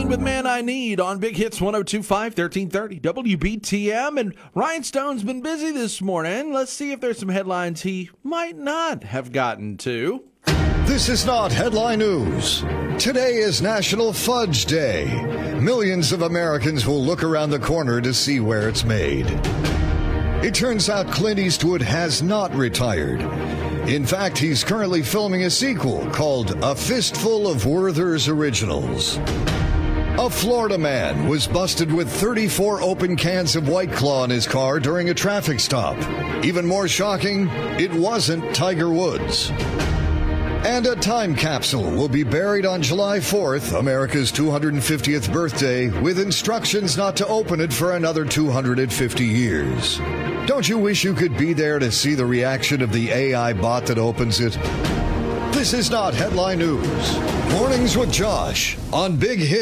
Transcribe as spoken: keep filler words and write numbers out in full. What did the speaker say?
Stone with Man I Need on Big Hits one oh two point five, thirteen thirty W B T M. And Ryan Stone's been busy this morning. Let's see if there's some headlines he might not have gotten to. This is not headline news. Today is National Fudge Day. Millions of Americans will look around the corner to see where it's made. It turns out Clint Eastwood has not retired. In fact, he's currently filming a sequel called A Fistful of Werther's Originals. A Florida man was busted with thirty-four open cans of White Claw in his car during a traffic stop. Even more shocking, it wasn't Tiger Woods. And a time capsule will be buried on July fourth, America's two hundred fiftieth birthday, with instructions not to open it for another two hundred fifty years. Don't you wish you could be there to see the reaction of the A I bot that opens it? This is not headline news. Mornings with Josh on Big Hit.